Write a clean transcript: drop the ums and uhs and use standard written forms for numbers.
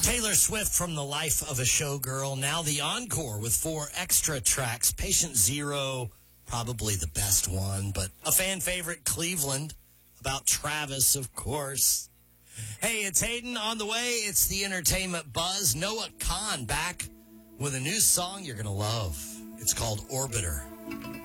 Taylor Swift from The Life of a Showgirl. Now the encore with 4 extra tracks. Patient Zero, probably the best one, but a fan favorite, Cleveland, about Travis, of course. Hey, it's Hayden on the way. It's the Entertainment Buzz. Noah Kahan back with a new song you're going to love. It's called Orbiter.